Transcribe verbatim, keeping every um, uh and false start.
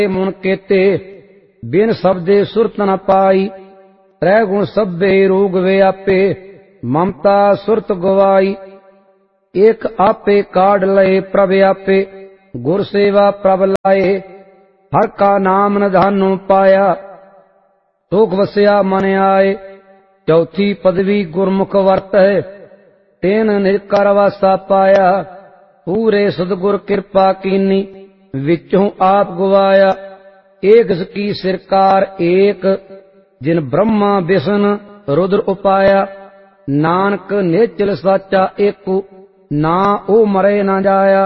मुन केते बिन शब्दे सुरत न पाई। त्रै गुण सभे रोग व्यापे ममता सुरत गवाई। एक आपे काढ़ लए प्रभ आपे गुर सेवा प्रभ लाए। हर का नाम निधानो पाया सुख वस्या मन आए। चौथी पदवी गुरमुख वर्त है तेन निकर वासा पाया। पूरे सदगुर कृपा कीनी विचों आप गवाया। एक की सिरकार एक जिन ब्रह्मा विष्णु रुद्र उपाया। नानक निश्चल साचा एकु ना ओ मरे न जाया।